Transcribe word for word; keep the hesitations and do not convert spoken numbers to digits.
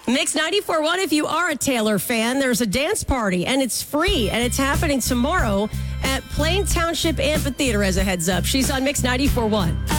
Mix ninety-four point one, if you are a Taylor fan, there's a dance party, and it's free, and it's happening tomorrow at Plain Township Amphitheater, as a heads up. She's on Mix ninety-four point one.